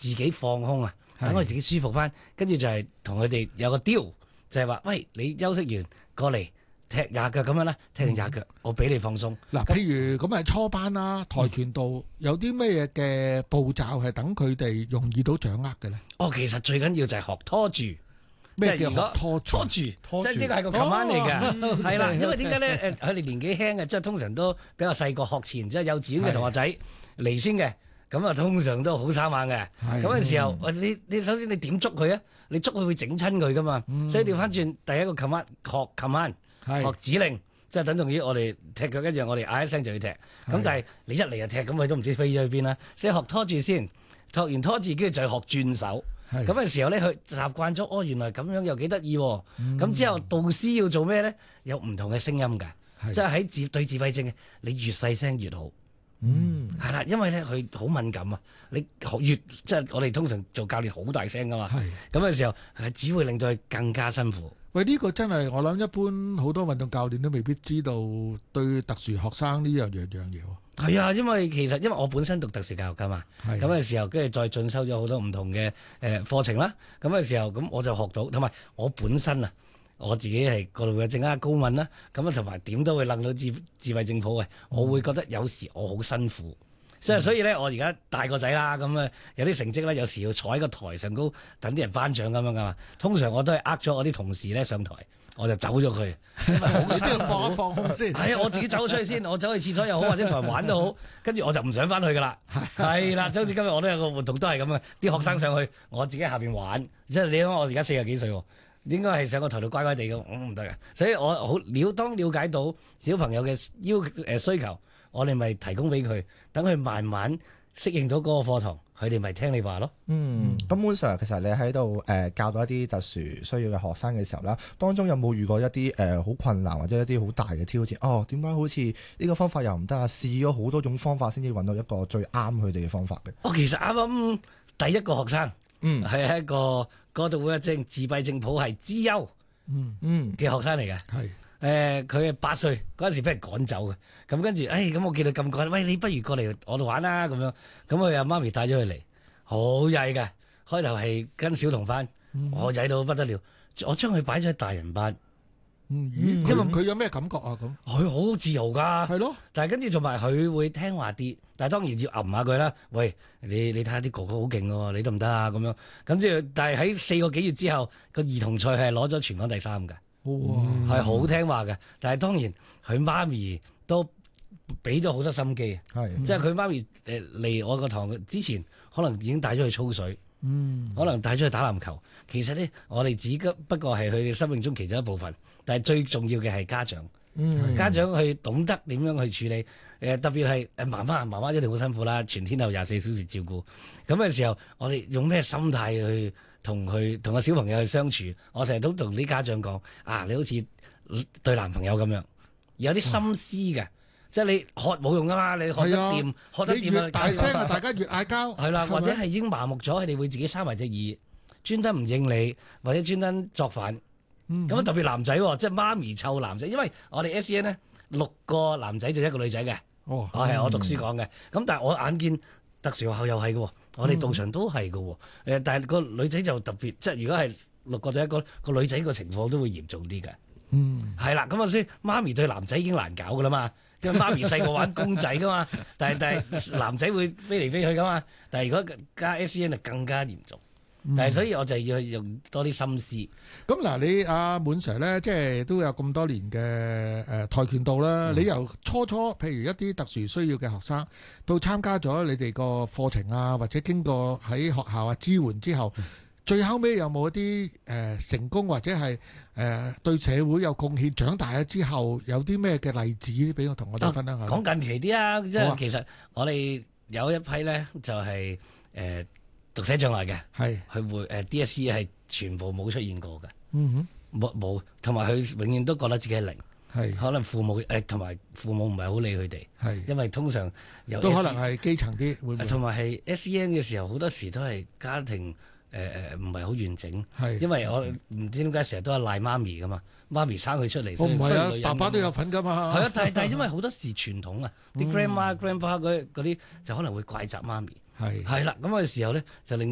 自己放空啊，等佢自己舒服翻，跟住就係同佢哋有個 deal，就係話喂，你休息完過嚟踢廿腳咁樣啦，踢完廿腳我俾你放鬆。 嗱，譬如咁係初班啦，跆拳道有啲咩嘅步驟係等佢哋容易到掌握嘅咧？ 其實最緊要就係學拖住。 咩叫學拖住？即係呢個係個 command 嚟㗎，係啦。因為點解咧？佢哋年紀輕嘅，即係通常都比較細個，學前即係幼稚園嘅同學仔嚟先嘅，咁啊通常都好生猛嘅。咁嘅時候，你首先你點捉佢啊？你捉佢會整親佢㗎嘛。所以調翻轉，第一個 command 學指令，即係等同於我哋踢腳一樣，我哋嗌一聲就要踢。咁但係你一嚟就踢，咁佢都唔知飛咗去邊啦。所以學拖住先，學完拖住，跟住就係學轉手。咁嘅時候咧，佢習慣咗，原來咁樣又幾得意喎。咁之後導師要做咩咧？有唔同嘅聲音㗎，即係喺對自閉症嘅，你越細聲越好。係啦，因為咧佢好敏感啊。你越即係我哋通常做教練好大聲㗎嘛。咁嘅時候係只會令到佢更加辛苦。 喂，呢個真係我諗一般好多運動教練都未必知道對特殊學生呢樣嘢喎。 係啊，因為我本身讀特殊教育㗎嘛，咁嘅時候跟住再進修咗好多唔同嘅課程啦。咁嘅時候咁我就學到，同埋我本身啊，我自己係過度嘅症啊高敏啦，咁啊同埋點都會諗到自閉症譜嘅，我會覺得有時我好辛苦。所以咧，我而家大個仔啦，咁啊有啲成績咧，有時要坐喺個台上高等啲人頒獎咁樣噶嘛。通常我都係咗我啲同事咧上台，我就走咗佢，因為好辛苦。 放一放空先。 係啊，我自己走咗出去先，我走去廁所又好，或者同人玩都好，跟住我就唔想翻去噶啦。係啦，就好似今日我都有個活動都係咁嘅，啲學生上去，我自己喺下邊玩。即係你諗我而家40幾歲喎，應該係上個台度乖乖地咁，唔得嘅。所以我好當了解到小朋友嘅需求。我哋咪提供俾佢，等佢慢慢適應到嗰個課堂，佢哋咪聽你話咯。 咁滿 Sir 其實你喺度教到一啲特殊需要嘅學生嘅時候啦，當中有冇遇過一啲好困難或者一啲好大嘅挑戰？點解好似呢個方法又唔得啊？試咗好多種方法先至揾到一個最啱佢哋嘅方法嘅。 其實啱啱第一個學生，係一個過度活躍症自閉症譜係資優嘅學生嚟嘅。佢係8歲嗰陣時俾人趕走嘅，咁跟住，咁我見到咁趕，喂，你不如過嚟我度玩啦咁樣，咁佢阿媽咪帶咗佢嚟，好曳嘅，開頭係跟小童班，我曳到不得了，我將佢擺咗喺大人班， 因為佢有咩感覺啊？咁佢好自由㗎， 係咯， 但係跟住同埋佢會聽話啲，但係當然要揞下佢啦，喂，你睇下啲哥哥好勁喎，你得唔得啊？咁樣，咁之後，但係喺4個幾月之後，個兒童賽係攞咗全港第3嘅。係好聽話嘅，但係當然佢媽咪都俾咗好多心機，即係佢媽咪嚟我個堂之前，可能已經帶咗去操水，可能帶咗去打籃球。其實呢，我哋只不過係佢哋生命中其中一部分，但係最重要嘅係家長，家長去懂得點樣去處理。特別係媽媽一定好辛苦啦，全天候24小時照顧。咁嘅時候，我哋用咩心態去同個小朋友去相處？我成日都同啲家長講，你好似對男朋友咁樣，有啲心思嘅，即係你學冇用噶嘛，你學得掂，學得掂越大聲啊，大家越嗌交。 係啦，或者係已經麻木咗，佢哋會自己閂埋隻耳，專登唔應你，或者專登作反。咁特別男仔，即係媽咪湊男仔，因為我哋 SEN 呢6個男仔就1個女仔嘅。係我讀書講嘅。咁但係我眼見特殊學校又係嘅，我哋道場都係嘅。但係個女仔就特別，即係如果係6個對1個女仔個情況都會嚴重啲嘅。係啦，咁所以媽咪對男仔已經難搞噶啦嘛，因為媽咪細個玩公仔噶嘛，但係男仔會飛嚟飛去噶嘛，但係如果加 SEN 就更加嚴重。但係所以我就要用多啲心思。 咁嗱，你阿滿 Sir 咧，即係都有咁多年嘅跆拳道啦。你由初譬如一啲特殊需要嘅學生，到參加咗你哋個課程啊，或者經過喺學校啊支援之後，最後尾有冇一啲成功或者係對社會有貢獻？長大咗之後有啲咩嘅例子俾我同我哋分享下？ 講近期啲啊，即係其實我哋有一批咧就係讀寫障礙嘅，佢會DSE 係全部冇出現過嘅，冇，同埋佢永遠都覺得自己係零，可能父母同埋父母唔係好理佢哋，因為通常都可能係基層啲，會唔會？ 同埋係 SEN 嘅時候，好多時都係家庭唔係好完整，因為我唔知點解成日都係賴媽咪噶嘛，媽咪生佢出嚟， 唔係啊，爸爸都有份噶嘛， 係啊，但係因為好多時傳統啊，啲 grandma、grandpa 嗰啲就可能會怪責媽咪。係啦，咁嘅時候咧就令